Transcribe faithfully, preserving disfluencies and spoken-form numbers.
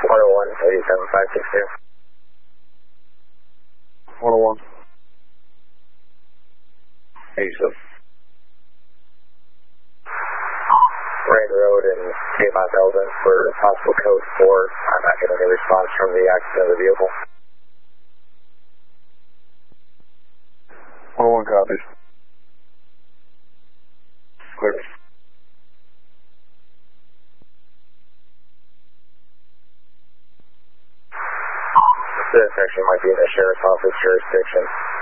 one oh one, eighty-seven five six two. one oh one. eighty-seven. Rain Road and Piedmont Eldon for possible code four. I'm not getting any response from the accident of the vehicle. one oh one copies. Clear. This intersection might be in the sheriff's office jurisdiction.